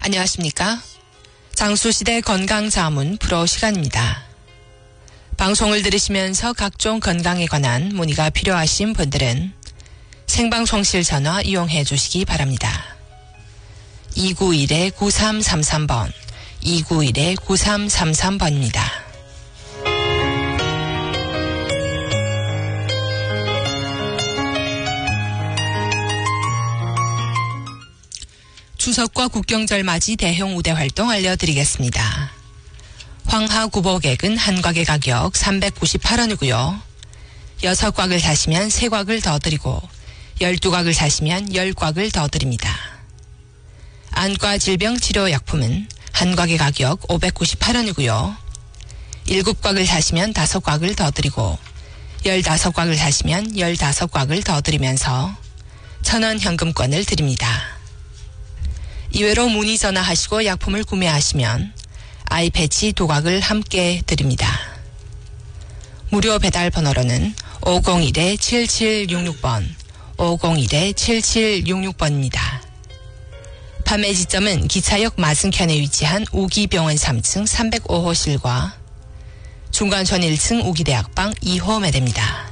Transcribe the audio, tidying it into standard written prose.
안녕하십니까? 장수시대 건강자문 프로 시간입니다. 방송을 들으시면서 각종 건강에 관한 문의가 필요하신 분들은 생방송실 전화 이용해 주시기 바랍니다. 291-9333번, 291-9333번입니다. 추석과 국경절 맞이 대형 우대 활동 알려드리겠습니다. 황하구복액은 한 곽의 가격 398원이고요. 6곽을 사시면 3곽을 더 드리고 12곽을 사시면 10곽을 더 드립니다. 안과 질병 치료약품은 한 곽의 가격 598원이고요. 7곽을 사시면 5곽을 더 드리고 15곽을 사시면 15곽을 더 드리면서 1,000원 현금권을 드립니다. 이외로 문의 전화하시고 약품을 구매하시면 아이패치 2곽을 함께 드립니다. 무료 배달 번호로는 501-7766번, 501-7766번입니다. 판매 지점은 기차역 맞은편에 위치한 우기병원 3층 305호실과 중간촌 1층 우기대학방 2호 매대입니다.